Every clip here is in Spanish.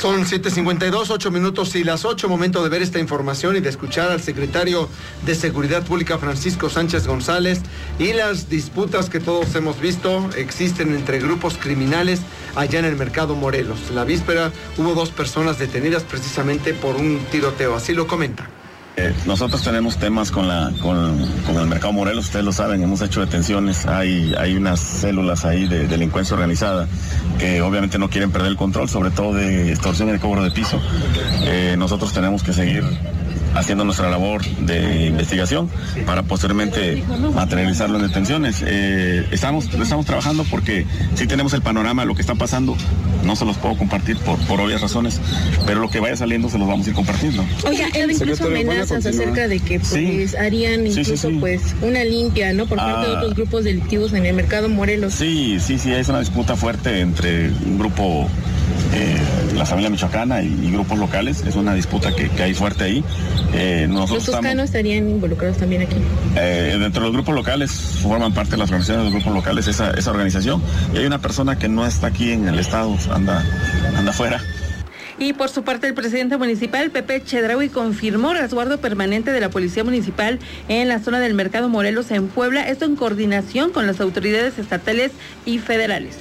Son 7:52, 8 minutos y las 8, momento de ver esta información y de escuchar al secretario de Seguridad Pública, Francisco Sánchez González, y las disputas que todos hemos visto existen entre grupos criminales allá en el Mercado Morelos. La víspera hubo 2 personas detenidas precisamente por un tiroteo, así lo comenta. Nosotros tenemos temas con el Mercado Morelos, ustedes lo saben, hemos hecho detenciones, hay unas células ahí de delincuencia organizada que obviamente no quieren perder el control, sobre todo de extorsión y de cobro de piso. Nosotros tenemos que seguir haciendo nuestra labor de investigación para posteriormente materializarlo en detenciones. Estamos trabajando porque sí tenemos el panorama de lo que está pasando, no se los puedo compartir por obvias razones, pero lo que vaya saliendo se los vamos a ir compartiendo. Oiga, incluso amenazas acerca de que pues harían incluso pues una limpia, ¿no? Por parte de otros grupos delictivos en el Mercado Morelos. Sí, es una disputa fuerte entre un grupo, la familia michoacana y grupos locales, es una disputa que hay fuerte ahí. ¿Los toscanos estarían involucrados también aquí? Dentro de los grupos locales, forman parte de las organizaciones de los grupos locales esa organización, y hay una persona que no está aquí en el estado, anda afuera. Y por su parte, el presidente municipal, Pepe Chedraui, confirmó resguardo permanente de la Policía Municipal en la zona del Mercado Morelos en Puebla, esto en coordinación con las autoridades estatales y federales.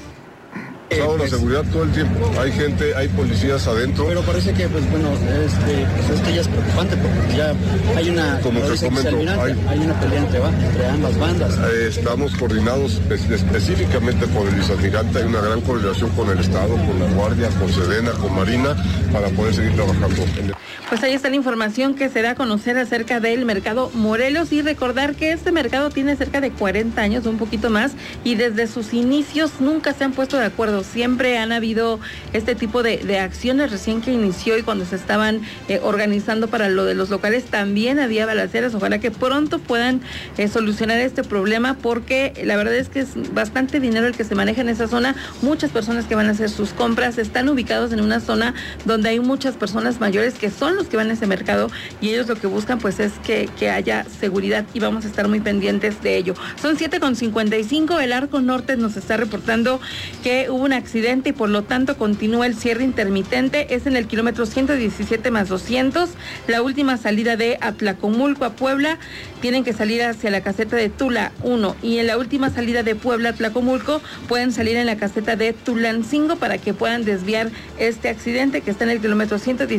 La seguridad todo el tiempo, hay gente, hay policías adentro. Pero parece que, pues bueno, esto ya es preocupante porque ya hay una, como te comento, hay una pelea entre ambas bandas. Estamos coordinados específicamente por el vicealmirante, hay una gran coordinación con el Estado, con la Guardia, con Sedena, con Marina, para poder seguir trabajando. Pues ahí está la información que se da a conocer acerca del Mercado Morelos, y recordar que este mercado tiene cerca de 40 años, un poquito más, y desde sus inicios nunca se han puesto de acuerdo. Siempre han habido este tipo de acciones. Recién que inició y cuando se estaban organizando para lo de los locales también había balaceras. Ojalá que pronto puedan solucionar este problema, porque la verdad es que es bastante dinero el que se maneja en esa zona. Muchas personas que van a hacer sus compras están ubicados en una zona donde hay muchas personas mayores que son los que van a ese mercado, y ellos lo que buscan pues es que haya seguridad, y vamos a estar muy pendientes de ello. Son 7:55, el Arco Norte nos está reportando que hubo un accidente y por lo tanto continúa el cierre intermitente. Es en el kilómetro 117+200, la última salida de Atlacomulco a Puebla. Tienen que salir hacia la caseta de Tula 1, y en la última salida de Puebla a Atlacomulco pueden salir en la caseta de Tulancingo para que puedan desviar este accidente que está en el kilómetro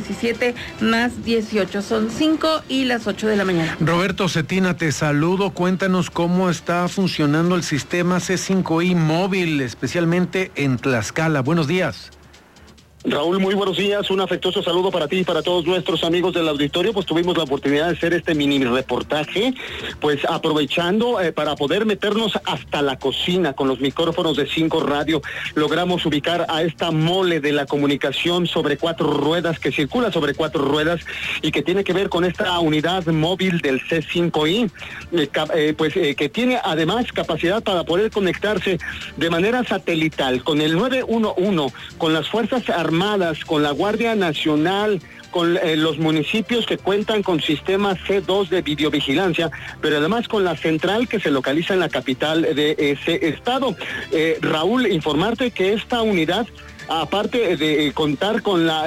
117+18. Son 5:08 de la mañana. Roberto Cetina, te saludo. Cuéntanos cómo está funcionando el sistema C5I móvil, especialmente en Tlaxcala. Buenos días. Raúl, muy buenos días, un afectuoso saludo para ti y para todos nuestros amigos del auditorio. Pues tuvimos la oportunidad de hacer este mini reportaje, pues aprovechando para poder meternos hasta la cocina con los micrófonos de 5 Radio. Logramos ubicar a esta mole de la comunicación sobre 4 ruedas, que circula sobre 4 ruedas y que tiene que ver con esta unidad móvil del C5I, que tiene además capacidad para poder conectarse de manera satelital con el 911, con las Fuerzas Armadas, con la Guardia Nacional, con los municipios que cuentan con sistema C2 de videovigilancia, pero además con la central que se localiza en la capital de ese estado. Raúl, informarte que esta unidad, aparte de contar con la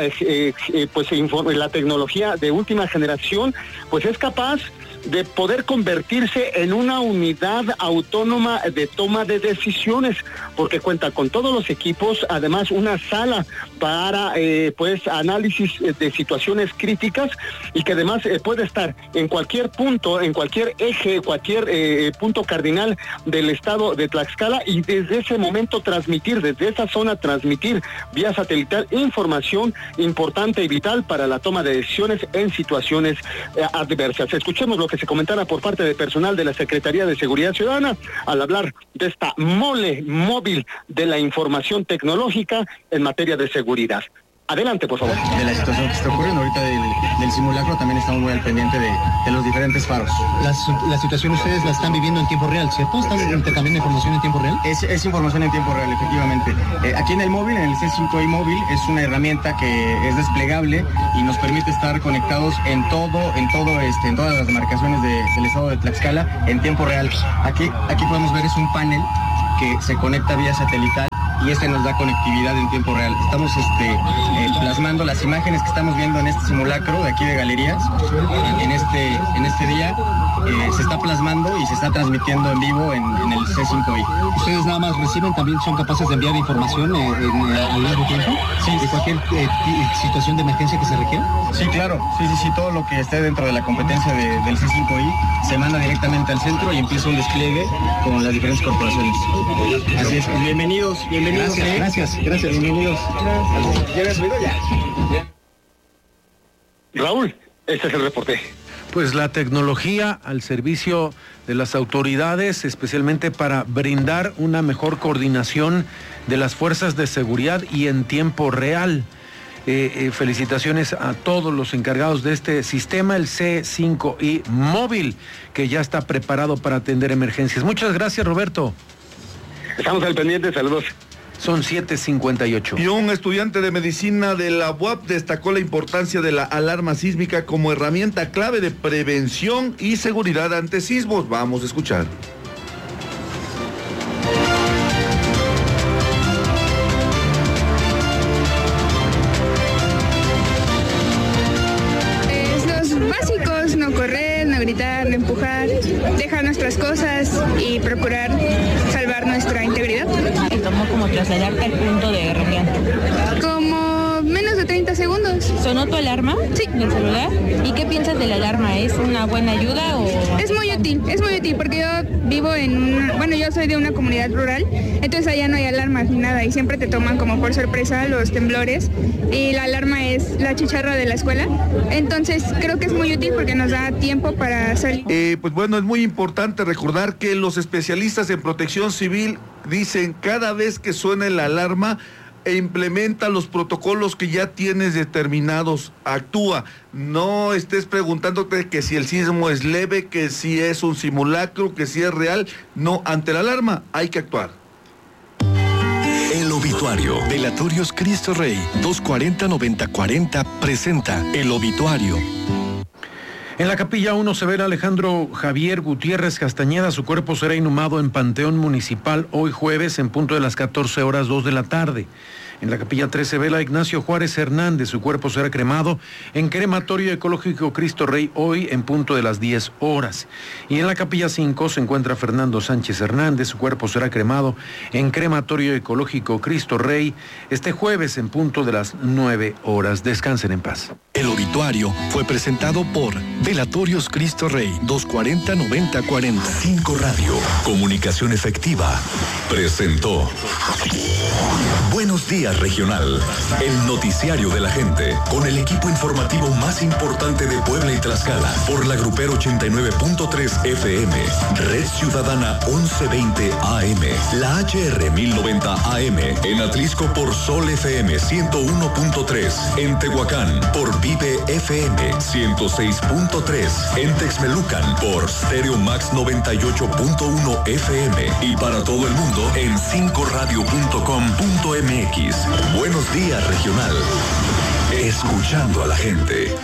tecnología de última generación, pues es capaz de poder convertirse en una unidad autónoma de toma de decisiones, porque cuenta con todos los equipos, además una sala para análisis de situaciones críticas, y que además puede estar en cualquier punto, en cualquier eje, cualquier punto cardinal del estado de Tlaxcala, y desde ese momento desde esa zona transmitir vía satelital información importante y vital para la toma de decisiones en situaciones adversas. Escuchemos lo que se comentara por parte de personal de la Secretaría de Seguridad Ciudadana al hablar de esta mole móvil de la información tecnológica en materia de seguridad. Adelante, por favor. De la situación que está ocurriendo ahorita del simulacro, también estamos muy al pendiente de los diferentes faros. La situación ustedes la están viviendo en tiempo real, ¿cierto? ¿Están intercambiando información en tiempo real? Es información en tiempo real, efectivamente. Aquí en el móvil, en el C5I móvil, es una herramienta que es desplegable y nos permite estar conectados en todas las demarcaciones del estado de Tlaxcala en tiempo real. Aquí podemos ver, es un panel que se conecta vía satelital y este nos da conectividad en tiempo real. Estamos plasmando las imágenes que estamos viendo en este simulacro de aquí de Galerías. En este día se está plasmando y se está transmitiendo en vivo en el C5I. ¿Ustedes nada más reciben, también son capaces de enviar información al mismo tiempo? Sí. ¿De cualquier situación de emergencia que se requiera? Sí, claro. Sí. Todo lo que esté dentro de la competencia del C5I se manda directamente al centro y empieza un despliegue con las diferentes corporaciones. Así es. Bienvenidos. Gracias. Bienvenidos. ¿Ya habías subido ya? Raúl, este es el reporte. Pues la tecnología al servicio de las autoridades, especialmente para brindar una mejor coordinación de las fuerzas de seguridad y en tiempo real. Felicitaciones a todos los encargados de este sistema, el C5I móvil, que ya está preparado para atender emergencias. Muchas gracias, Roberto. Estamos al pendiente, saludos. Son 7:58. Y un estudiante de medicina de la UAP destacó la importancia de la alarma sísmica como herramienta clave de prevención y seguridad ante sismos. Vamos a escuchar. Los básicos, no correr, no gritar, no empujar, dejar nuestras cosas y procurar salvar nuestra integridad. ¿Y tomó como trasladarte al punto de reunión? Como menos de 30 segundos. ¿Sonó tu alarma? Sí. ¿Del celular? ¿Y qué piensas de la alarma? ¿Es una buena ayuda o...? Es muy útil porque yo vivo yo soy de una comunidad rural, entonces allá no hay alarmas ni nada y siempre te toman como por sorpresa los temblores y la alarma es la chicharra de la escuela, entonces creo que es muy útil porque nos da tiempo para salir. Pues bueno, es muy importante recordar que los especialistas en protección civil dicen cada vez que suene la alarma, implementa los protocolos que ya tienes determinados, actúa. No estés preguntándote que si el sismo es leve, que si es un simulacro, que si es real. No, ante la alarma hay que actuar. El obituario. Velatorios Cristo Rey 240-9040 presenta El obituario. En la Capilla 1 se verá Alejandro Javier Gutiérrez Castañeda. Su cuerpo será inhumado en Panteón Municipal hoy jueves en punto de las 14:02 de la tarde. En la Capilla 3 se vela Ignacio Juárez Hernández. Su cuerpo será cremado en Crematorio Ecológico Cristo Rey hoy en punto de las 10 horas. Y en la Capilla 5 se encuentra Fernando Sánchez Hernández. Su cuerpo será cremado en Crematorio Ecológico Cristo Rey este jueves en punto de las 9 horas. Descansen en paz. El obituario fue presentado por Velatorios Cristo Rey 240-9040. 5 Radio, comunicación efectiva, presentó Buenos Días Regional, el noticiario de la gente, con el equipo informativo más importante de Puebla y Tlaxcala, por la Grupero 89.3 FM, Red Ciudadana 1120 AM, la HR 1090 AM, en Atlisco por Sol FM 101.3, en Tehuacán por Vive FM 106.3, en Texmelucan por Stereo Max 98.1 FM y para todo el mundo en 5radio.com.mx. Buenos Días Regional. Escuchando a la gente.